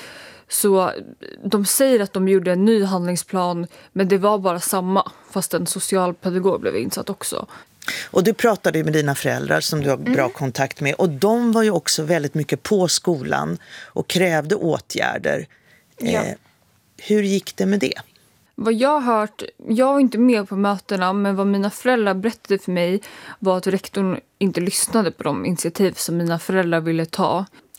[SPEAKER 14] så de säger att de gjorde en ny handlingsplan, men det var bara samma, fast en socialpedagog blev insatt också.
[SPEAKER 5] Och du pratade med dina föräldrar som du har bra mm. kontakt med, och de var ju också väldigt mycket på skolan och krävde åtgärder. Ja. Eh, hur gick det med det?
[SPEAKER 14] Vad jag har hört, jag var inte med på mötena, men vad mina föräldrar berättade för mig var att rektorn inte lyssnade på de initiativ som mina föräldrar ville ta.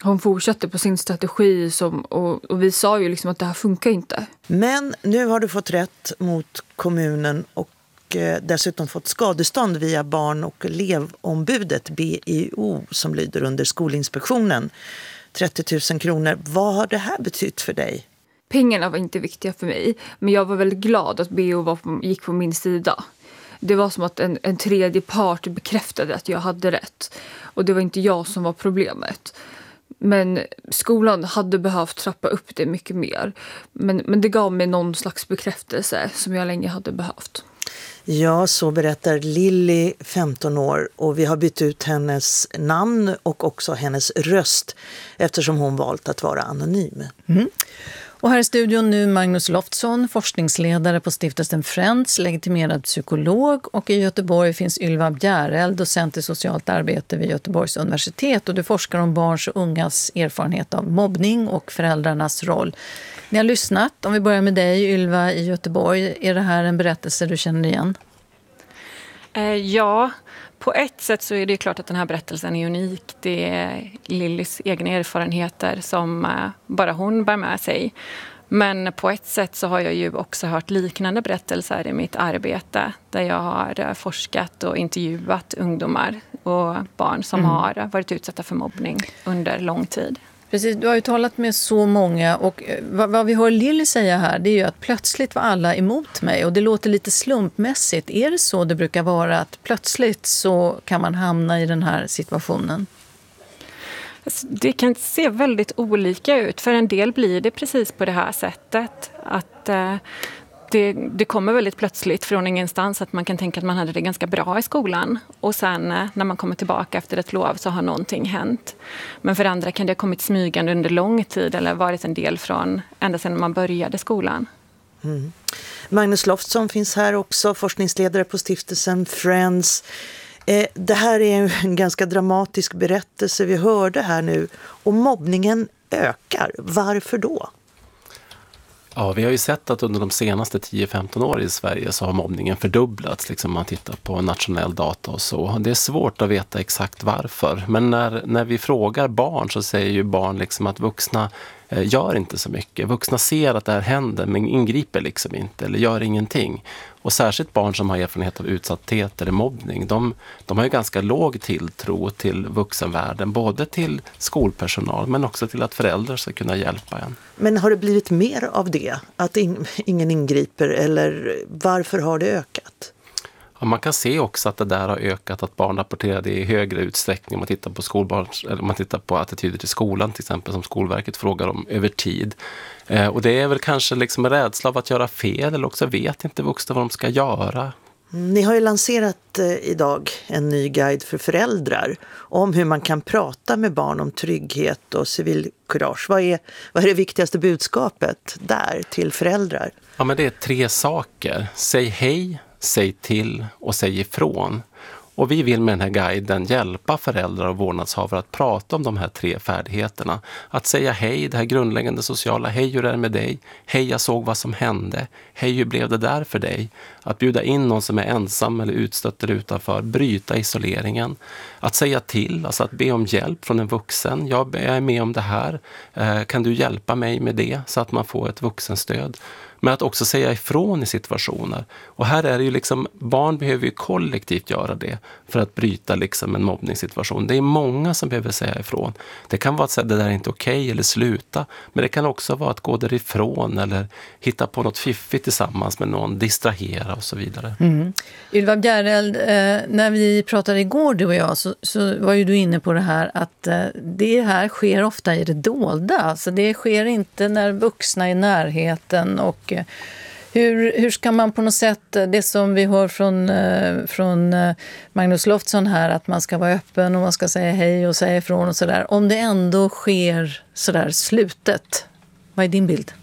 [SPEAKER 14] hon fortsatte på sin strategi som, och, och vi sa ju liksom att det här funkar inte.
[SPEAKER 5] Men nu har du fått rätt mot kommunen och dessutom fått skadestånd via barn- och elevombudet B I O som lyder under Skolinspektionen. trettio tusen kronor. Vad har det här betytt för dig?
[SPEAKER 14] Pengarna var inte viktiga för mig, men jag var väldigt glad att B I O var på, gick på min sida. Det var som att en, en tredje part bekräftade att jag hade rätt. Och det var inte jag som var problemet. Men skolan hade behövt trappa upp det mycket mer. Men, men det gav mig någon slags bekräftelse som jag länge hade behövt.
[SPEAKER 5] Ja, så berättar Lilly, femton år, och vi har bytt ut hennes namn och också hennes röst eftersom hon valt att vara anonym.
[SPEAKER 4] Mm. Och här i studion nu Magnus Loftsson, forskningsledare på stiftelsen Friends, legitimerad psykolog, och i Göteborg finns Ylva Bjäreld, docent i socialt arbete vid Göteborgs universitet, och du forskar om barns och ungas erfarenhet av mobbning och föräldrarnas roll. Ni har lyssnat. Om vi börjar med dig, Ylva, i Göteborg. Är det här en berättelse du känner igen?
[SPEAKER 15] Eh, ja, på ett sätt så är det klart att den här berättelsen är unik. Det är Lillys egna erfarenheter som eh, bara hon bär med sig. Men på ett sätt så har jag ju också hört liknande berättelser i mitt arbete. Där jag har eh, forskat och intervjuat ungdomar och barn som mm. har varit utsatta för mobbning under lång tid.
[SPEAKER 4] Precis, du har ju talat med så många, och vad, vad vi hör Lilly säga här, det är ju att plötsligt var alla emot mig, och det låter lite slumpmässigt. Är det så det brukar vara, att plötsligt så kan man hamna i den här situationen?
[SPEAKER 15] Det kan se väldigt olika ut. För en del blir det precis på det här sättet, att eh, det, det kommer väldigt plötsligt från ingenstans, att man kan tänka att man hade det ganska bra i skolan. Och sen när man kommer tillbaka efter ett lov så har någonting hänt. Men för andra kan det ha kommit smygande under lång tid eller varit en del från ända sedan man började skolan.
[SPEAKER 5] Mm. Magnus Loftsson finns här också, forskningsledare på stiftelsen Friends. Eh, det här är en ganska dramatisk berättelse vi hörde här nu. Och mobbningen ökar. Varför då?
[SPEAKER 16] Ja, vi har ju sett att under de senaste tio femton åren i Sverige så har mobbningen fördubblats, liksom man tittar på nationell data och så. Det är svårt att veta exakt varför, men när, när vi frågar barn så säger ju barn liksom att vuxna eh, gör inte så mycket. Vuxna ser att det här händer men ingriper liksom inte eller gör ingenting. Och särskilt barn som har erfarenhet av utsatthet eller mobbning, de, de har ju ganska låg tilltro till vuxenvärlden, både till skolpersonal men också till att föräldrar ska kunna hjälpa en. Men har det blivit mer av det? Att in, ingen ingriper, eller varför har det ökat? Ja, man kan se också att det där har ökat, att barn rapporterar det i högre utsträckning om man tittar på skolbarns, eller om man tittar på attityder till skolan till exempel, som Skolverket frågar om över tid. Eh, och det är väl kanske liksom en rädsla av att göra fel, eller också vet inte vuxna vad de ska göra. Ni har ju lanserat eh, idag en ny guide för föräldrar om hur man kan prata med barn om trygghet och civilkurage. Vad är, vad är det viktigaste budskapet där till föräldrar? Ja, men det är tre saker. Säg hej, säg till och säg ifrån. Och vi vill med den här guiden hjälpa föräldrar och vårdnadshavare att prata om de här tre färdigheterna. Att säga hej, det här grundläggande sociala. Hej, hur är det med dig? Hej, jag såg vad som hände. Hej, hur blev det där för dig? Att bjuda in någon som är ensam eller utstött eller utanför. Bryta isoleringen. Att säga till, alltså att be om hjälp från en vuxen. Jag är med om det här. Kan du hjälpa mig med det? Så att man får ett vuxenstöd. Men att också säga ifrån i situationer. Och här är det ju liksom, barn behöver ju kollektivt göra det för att bryta liksom en mobbningssituation. Det är många som behöver säga ifrån. Det kan vara att säga det där är inte okej eller sluta. Men det kan också vara att gå därifrån eller hitta på något fiffigt tillsammans med någon, distrahera och så vidare.
[SPEAKER 4] Mm. Ylva Bjäreld, eh, när vi pratade igår du och jag så, så var ju du inne på det här att eh, det här sker ofta i det dolda. Alltså det sker inte när vuxna är i närheten. Och Hur, hur ska man på något sätt, det som vi hör från, från Magnus Loftsson här, att man ska vara öppen och man ska säga hej och säga ifrån och sådär, om det ändå sker sådär slutet. Vad är din bild?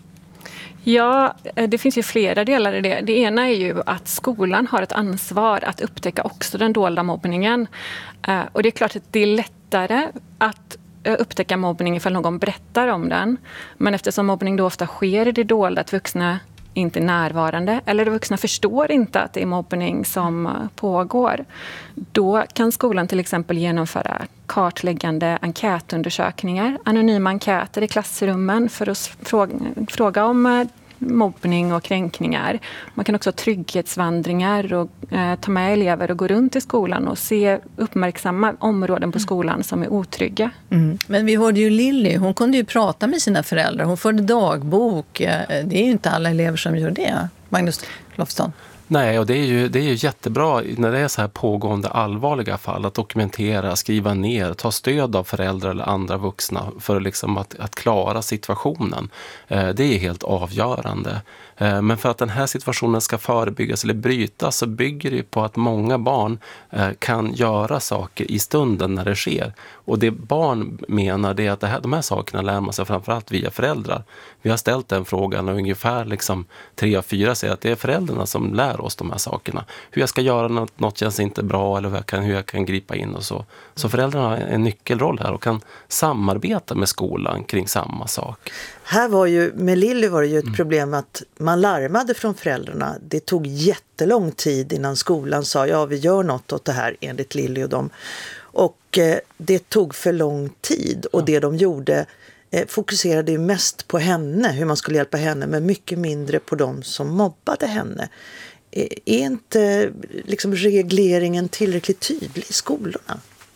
[SPEAKER 15] Ja, det finns ju flera delar i det. Det ena är ju att skolan har ett ansvar att upptäcka också den dolda mobbningen. Och det är klart att det är lättare att upptäcka mobbning ifall någon berättar om den. Men eftersom mobbning då ofta sker i det dolda, att vuxna inte är närvarande eller vuxna förstår inte att det är mobbning som pågår. Då kan skolan till exempel genomföra kartläggande enkätundersökningar, anonyma enkäter i klassrummen för att fråga, fråga om mobbning och kränkningar. Man kan också ha trygghetsvandringar och eh, ta med elever och gå runt i skolan och se uppmärksamma områden på skolan som är otrygga.
[SPEAKER 4] Mm. Men vi hörde ju Lilly, hon kunde ju prata med sina föräldrar, hon förde dagbok. Det är ju inte alla elever som gör det. Magnus Lofsson.
[SPEAKER 16] Nej, och det är, ju, det är ju jättebra när det är så här pågående allvarliga fall att dokumentera, skriva ner, ta stöd av föräldrar eller andra vuxna för liksom att, att klara situationen. Eh, det är helt avgörande. Eh, men för att den här situationen ska förebyggas eller brytas så bygger det på att många barn eh, kan göra saker i stunden när det sker. Och det barn menar det är att det här, de här sakerna lär man sig framförallt via föräldrar. Vi har ställt den frågan och ungefär liksom tre av fyra säger att det är föräldrarna som lär oss de här sakerna. Hur jag ska göra något, något känns inte bra eller hur jag, kan, hur jag kan gripa in och så. Så föräldrarna har en nyckelroll här och kan samarbeta med skolan kring samma sak.
[SPEAKER 5] Här var ju, med Lilly var det ju ett mm. problem att man larmade från föräldrarna. Det tog jättelång tid innan skolan sa ja vi gör något åt det här enligt Lilly och dem. Och eh, det tog för lång tid och ja. det de gjorde eh, fokuserade ju mest på henne, hur man skulle hjälpa henne, men mycket mindre på dem som mobbade henne. Eh, är inte liksom regleringen tillräckligt tydlig i skolorna?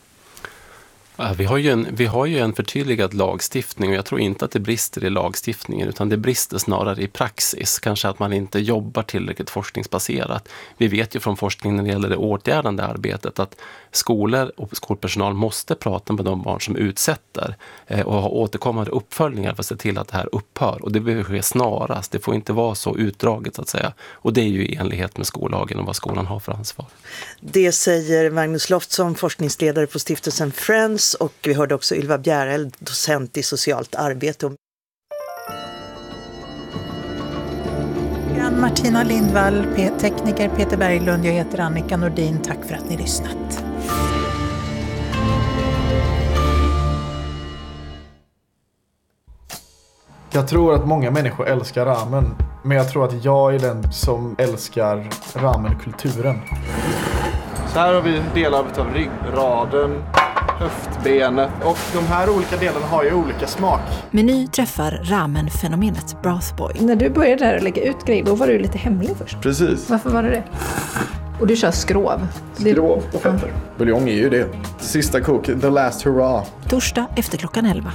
[SPEAKER 16] Vi har, ju en, vi har ju en förtydligad lagstiftning och jag tror inte att det brister i lagstiftningen utan det brister snarare i praxis. Kanske att man inte jobbar tillräckligt forskningsbaserat. Vi vet ju från forskningen när det gäller det åtgärdande arbetet att skolor och skolpersonal måste prata med de barn som utsätter och ha återkommande uppföljningar för att se till att det här upphör. Och det behöver ske snarast. Det får inte vara så utdraget så att säga. Och det är ju i enlighet med skollagen och vad skolan har för ansvar.
[SPEAKER 5] Det säger Magnus Loftsson, forskningsledare på stiftelsen Friends. Och vi hörde också Ylva Bjäreld, docent i socialt arbete.
[SPEAKER 1] Martina Lindvall, tekniker Peter Berglund, jag heter Annika Nordin. Tack för att ni lyssnat.
[SPEAKER 17] Jag tror att många människor älskar ramen, men jag tror att jag är den som älskar ramenkulturen. Så här har vi delar av ryggraden, höftbenet och de här olika delarna har ju olika smak.
[SPEAKER 18] Meny träffar ramen-fenomenet Brothboy.
[SPEAKER 19] När du började där och lägga ut grejer, då var du lite hemlig först.
[SPEAKER 17] Precis.
[SPEAKER 19] Varför var det det? Och du kör skrov.
[SPEAKER 17] Skrov och fetter. Ja. Buljong är ju det. Sista kok, the last hurrah.
[SPEAKER 18] Torsdag efter klockan elva.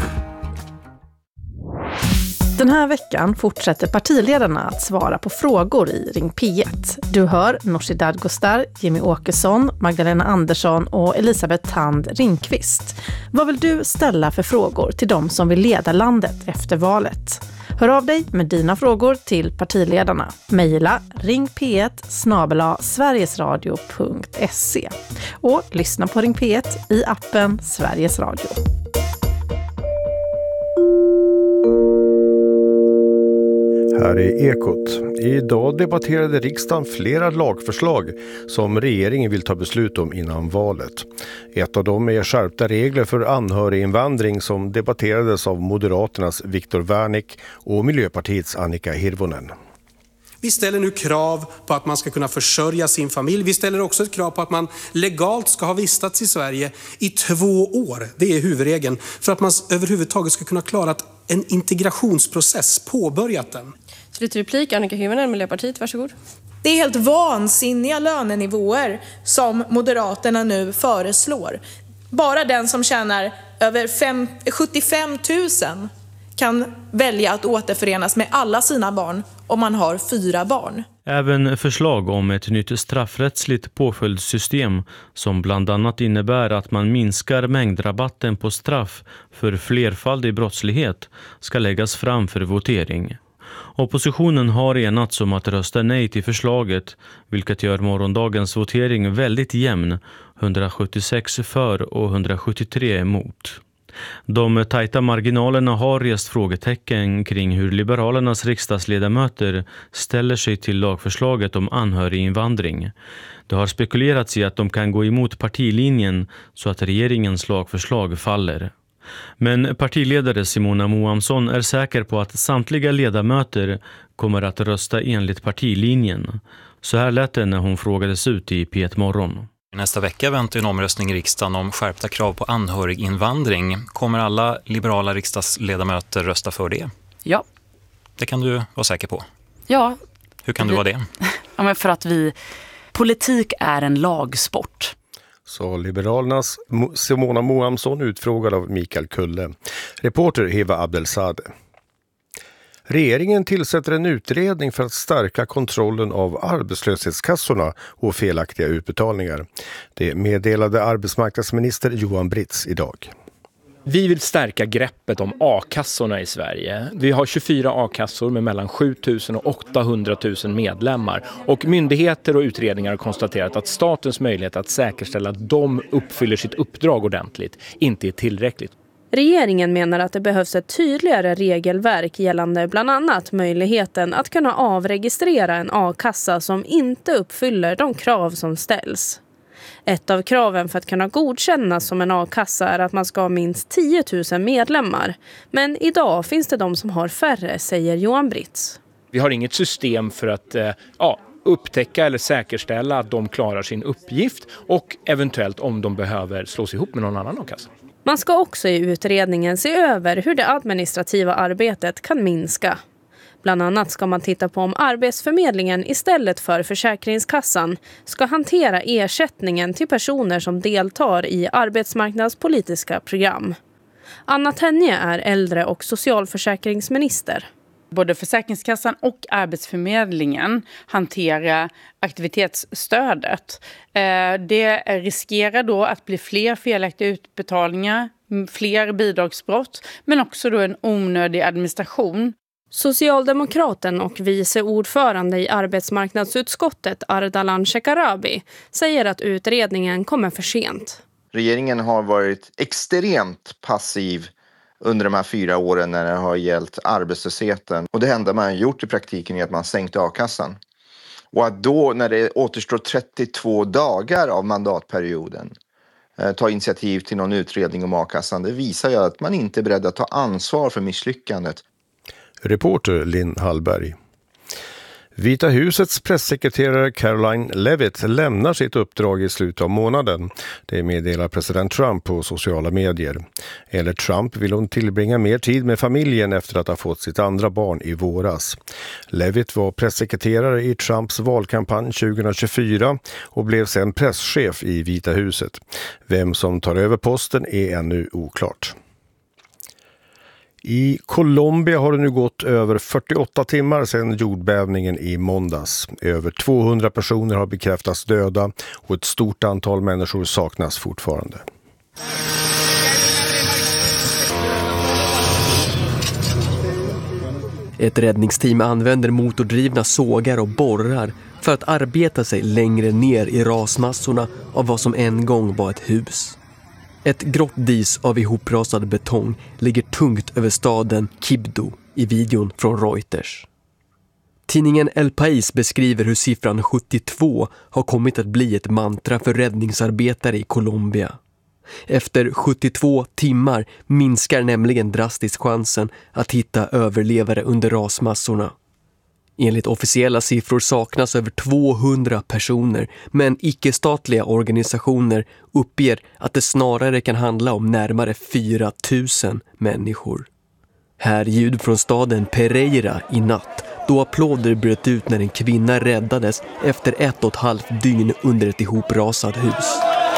[SPEAKER 19] Den här veckan fortsätter partiledarna att svara på frågor i Ring P ett. Du hör Nooshi Dadgostar, Jimmy Åkesson, Magdalena Andersson och Elisabeth Thand Ringqvist. Vad vill du ställa för frågor till de som vill leda landet efter valet? Hör av dig med dina frågor till partiledarna. Mejla ring p ett snabel-a sverigesradio punkt se och lyssna på Ring P ett i appen Sveriges Radio.
[SPEAKER 20] Här är Ekot. Idag debatterade riksdagen flera lagförslag som regeringen vill ta beslut om innan valet. Ett av dem är skärpta regler för anhöriginvandring som debatterades av Moderaternas Viktor Wärnick och Miljöpartiets Annika Hirvonen.
[SPEAKER 21] Vi ställer nu krav på att man ska kunna försörja sin familj. Vi ställer också ett krav på att man legalt ska ha vistats i Sverige i två år. Det är huvudregeln. För att man överhuvudtaget ska kunna klara en integrationsprocess, påbörjat den.
[SPEAKER 22] Slutreplik, Annika Hirvonen, Miljöpartiet, varsågod.
[SPEAKER 23] Det är helt vansinniga lönenivåer som Moderaterna nu föreslår. Bara den som tjänar över sjuttiofem tusen kan välja att återförenas med alla sina barn om man har fyra barn.
[SPEAKER 24] Även förslag om ett nytt straffrättsligt påföljdssystem som bland annat innebär att man minskar mängdrabatten på straff för flerfaldig brottslighet ska läggas fram för votering. Oppositionen har enats om att rösta nej till förslaget, vilket gör morgondagens votering väldigt jämn, hundrasjuttiosex för och hundrasjuttiotre emot. De tajta marginalerna har rest frågetecken kring hur Liberalernas riksdagsledamöter ställer sig till lagförslaget om anhöriginvandring. Det har spekulerats i att de kan gå emot partilinjen så att regeringens lagförslag faller. Men partiledare Simona Moamsson är säker på att samtliga ledamöter kommer att rösta enligt partilinjen. Så här lät det när hon frågades ut i P ett Morgon.
[SPEAKER 2] Nästa vecka väntar en omröstning i riksdagen om skärpta krav på anhöriginvandring. Kommer alla liberala riksdagsledamöter rösta för det?
[SPEAKER 3] Ja.
[SPEAKER 2] Det kan du vara säker på.
[SPEAKER 3] Ja.
[SPEAKER 2] Hur kan du vara det?
[SPEAKER 3] Ja, men för att vi... Politik är en lagsport.
[SPEAKER 20] Så Liberalernas Simona Moamsson utfrågad av Mikael Kulle. Reporter Heva Abdelsade. Regeringen tillsätter en utredning för att stärka kontrollen av arbetslöshetskassorna och felaktiga utbetalningar. Det meddelade arbetsmarknadsminister Johan Britz idag.
[SPEAKER 7] Vi vill stärka greppet om a-kassorna i Sverige. Vi har tjugofyra a-kassor med mellan sju tusen och åttahundra tusen medlemmar. Och myndigheter och utredningar har konstaterat att statens möjlighet att säkerställa att de uppfyller sitt uppdrag ordentligt inte är tillräckligt.
[SPEAKER 8] Regeringen menar att det behövs ett tydligare regelverk gällande bland annat möjligheten att kunna avregistrera en a-kassa som inte uppfyller de krav som ställs. Ett av kraven för att kunna godkännas som en a-kassa är att man ska ha minst tio tusen medlemmar. Men idag finns det de som har färre, säger Johan Britz.
[SPEAKER 7] Vi har inget system för att ja, upptäcka eller säkerställa att de klarar sin uppgift och eventuellt om de behöver slås ihop med någon annan a-kassa.
[SPEAKER 8] Man ska också i utredningen se över hur det administrativa arbetet kan minska. Bland annat ska man titta på om Arbetsförmedlingen istället för Försäkringskassan ska hantera ersättningen till personer som deltar i arbetsmarknadspolitiska program. Anna Tenje är äldre- och socialförsäkringsminister.
[SPEAKER 25] Både Försäkringskassan och Arbetsförmedlingen hanterar aktivitetsstödet. Det riskerar då att bli fler felaktiga utbetalningar, fler bidragsbrott, men också då en onödig administration.
[SPEAKER 8] Socialdemokraten och vice ordförande i arbetsmarknadsutskottet Ardalan Shekarabi säger att utredningen kommer för sent.
[SPEAKER 26] Regeringen har varit extremt passiv under de här fyra åren när det har gällt arbetslösheten. Och det enda man har gjort i praktiken är att man sänkte a-kassan. Och att då när det återstår trettiotvå dagar av mandatperioden eh, ta initiativ till någon utredning om a-kassan, det visar ju att man inte är beredd att ta ansvar för misslyckandet.
[SPEAKER 20] Reporter Linn Hallberg. Vita husets pressekreterare Caroline Levitt lämnar sitt uppdrag i slutet av månaden. Det meddelar president Trump på sociala medier. Eller Trump vill hon tillbringa mer tid med familjen efter att ha fått sitt andra barn i våras. Levitt var pressekreterare i Trumps valkampanj tjugohundratjugofyra och blev sedan presschef i Vita huset. Vem som tar över posten är ännu oklart. I Colombia har det nu gått över fyrtioåtta timmar sedan jordbävningen i måndags. Över tvåhundra personer har bekräftats döda och ett stort antal människor saknas fortfarande.
[SPEAKER 27] Ett räddningsteam använder motordrivna sågar och borrar för att arbeta sig längre ner i rasmassorna av vad som en gång var ett hus. Ett grått dis av ihoprasad betong ligger tungt över staden Quibdó i videon från Reuters. Tidningen El País beskriver hur siffran sjuttiotvå har kommit att bli ett mantra för räddningsarbetare i Colombia. Efter sjuttiotvå timmar minskar nämligen drastiskt chansen att hitta överlevare under rasmassorna. Enligt officiella siffror saknas över tvåhundra personer, men icke-statliga organisationer uppger att det snarare kan handla om närmare fyra tusen människor. Här ljud från staden Pereira i natt, då applåder bröt ut när en kvinna räddades efter ett och ett halvt dygn under ett ihoprasat hus.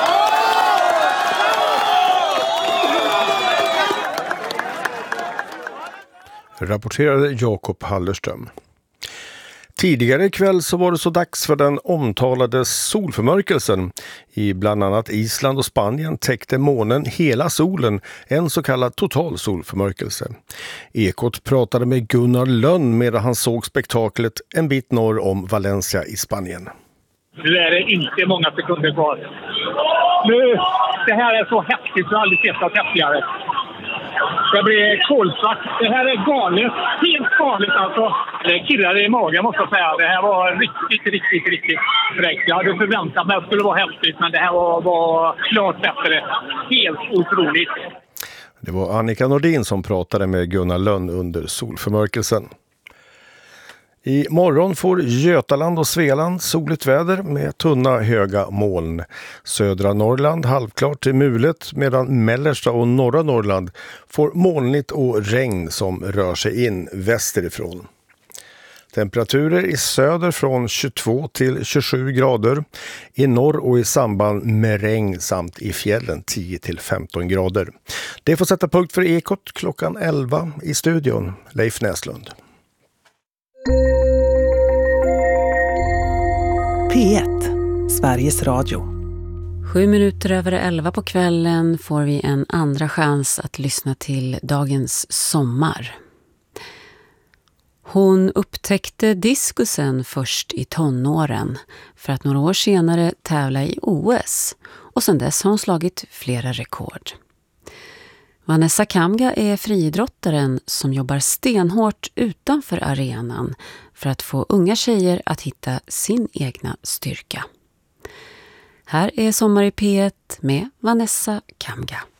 [SPEAKER 20] Rapporterade Jakob Hallerström. Tidigare ikväll så var det så dags för den omtalade solförmörkelsen. I bland annat Island och Spanien täckte månen hela solen, en så kallad total solförmörkelse. Ekot pratade med Gunnar Lönn medan han såg spektaklet en bit norr om Valencia i Spanien.
[SPEAKER 28] Nu är det inte många sekunder kvar. Nu, det här är så häftigt, jag har aldrig sett något häftigare. Det blir kolsvart. Det här är galet. Helt galet alltså. Det kirrade i magen måste jag säga. Det här var riktigt, riktigt, riktigt fräckt. Jag hade förväntat mig att det skulle vara häftigt, men det här var, var klart bättre. Helt otroligt.
[SPEAKER 20] Det var Annika Nordin som pratade med Gunnar Lönn under solförmörkelsen. I morgon får Götaland och Svealand soligt väder med tunna höga moln. Södra Norrland halvklart till mulet medan mellersta och norra Norrland får molnigt och regn som rör sig in västerifrån. Temperaturer i söder från tjugotvå till tjugosju grader, i norr och i samband med regn samt i fjällen tio till femton grader. Det får sätta punkt för Ekot klockan elva i studion. Leif Näslund.
[SPEAKER 18] P ett, Sveriges Radio.
[SPEAKER 6] Sju minuter över elva på kvällen får vi en andra chans att lyssna till dagens sommar. Hon upptäckte diskusen först i tonåren för att några år senare tävla i O S och sedan dess har hon slagit flera rekord. Vanessa Kamga är friidrottaren som jobbar stenhårt utanför arenan för att få unga tjejer att hitta sin egna styrka. Här är Sommar i P ett med Vanessa Kamga.